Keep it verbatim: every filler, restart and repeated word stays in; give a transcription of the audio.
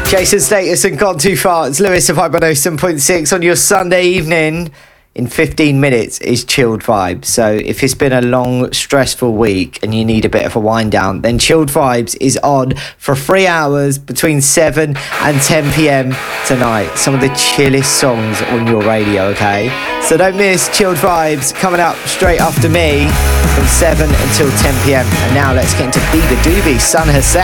Jason Status and Gone Too Far. It's Lewis of Hyper seven point six on your Sunday evening. In fifteen minutes is Chilled Vibes. So if it's been a long, stressful week and you need a bit of a wind down, then Chilled Vibes is on for three hours between seven and ten p.m. tonight. Some of the chillest songs on your radio, okay? So don't miss Chilled Vibes coming up straight after me from seven until ten p.m. And now let's get into Biba Doobie, Sun Hassan.